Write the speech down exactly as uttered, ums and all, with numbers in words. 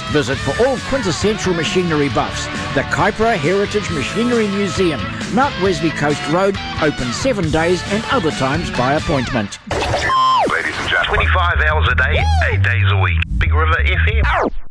visit for all quintessential machinery buffs. The Kaipara Heritage Machinery Museum, Mount Wesley Coast Road, open seven days and other times by appointment. Ladies and gentlemen, twenty-five hours a day, eight days a week. Big River F M.